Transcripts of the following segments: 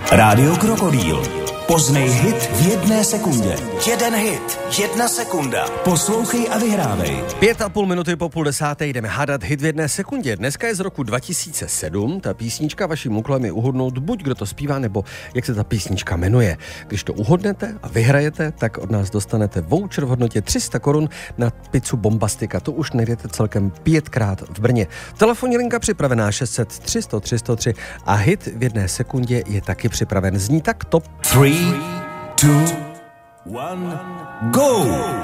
Rádio Krokodýl. Poznej hit v 1 sekundě. 1 hit, 1 sekunda. Poslouchej a vyhrávej. 5,5 minuty po 9:30 jdeme hádat hit v 1 sekundě. Dneska je z roku 2007. Ta písnička, vaším úkolem je uhodnout buď kdo to zpívá, nebo jak se ta písnička jmenuje. Když to uhodnete a vyhrajete, tak od nás dostanete voucher v hodnotě 300 korun na pizzu Bombastika. To už nejdete celkem 5krát v Brně. Telefonní linka připravená 600 300 303 a hit v 1 sekundě je taky připraven. Zní tak top 3, 2, 1, go!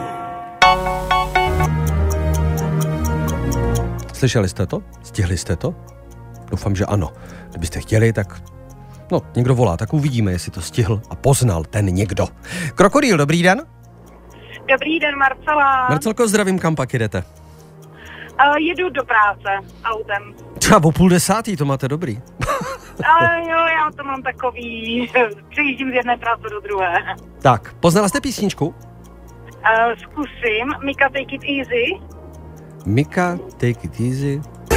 Slyšeli jste to? Stihli jste to? Doufám, že ano. Kdybyste chtěli, tak... No, někdo volá, tak uvidíme, jestli to stihl a poznal ten někdo. Krokodýl, dobrý den. Dobrý den, Marcela. Marcelko, zdravím, kam pak jedete? Jedu do práce autem. Třeba o 9:30, to máte dobrý. Jo, já to mám takový, přejíždím z jedné práce do druhé. Tak, poznala jste písničku? Zkusím. Mika, take it easy. Mika, take it easy.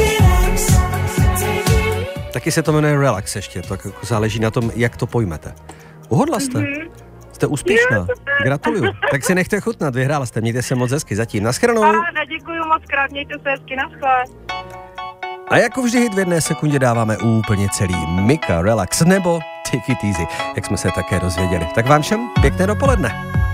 Taky se to jmenuje Relax ještě, tak jako záleží na tom, jak to pojmete. Uhodla jste? Jste úspěšná. Gratuluju. Tak si nechte chutnat, vyhrála jste. Mějte se moc hezky. Zatím. Naschledanou. Děkuju moc krát, mějte se hezky, naschle. A jako vždy hit v 1 sekundě dáváme úplně celý. Mika, Relax nebo Take it easy, jak jsme se také dozvěděli. Tak vám všem pěkné dopoledne.